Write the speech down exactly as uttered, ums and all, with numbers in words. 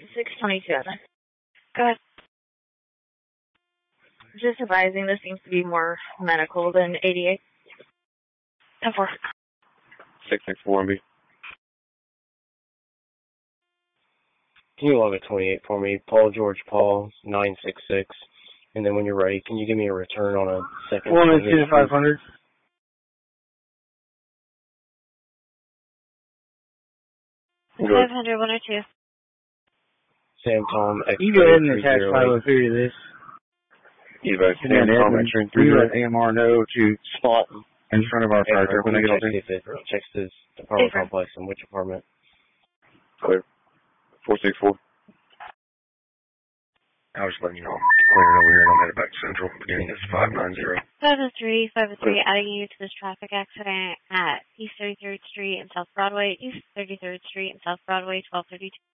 six twenty-seven. Go ahead. Just advising, this seems to be more medical than eighty-eight. ten four. six six four M B. Can you log a twenty-eight for me? Paul George Paul, nine six six. And then when you're ready, can you give me a return on a second? one oh two five hundred. five hundred, one oh two. Sam Tom, X You go ahead and attach five oh three to this. You guys Sam Tom, entering three zero A M R no to spot in front of our fire truck when I get out there. Checks this apartment complex in which apartment? Clear. four six four. I was letting you know, clearing over here and I'm headed back to Central. Beginning is five nine zero. five oh three, five oh three, adding you to this traffic accident at East thirty-third Street and South Broadway, East thirty-third Street and South Broadway, twelve thirty-two.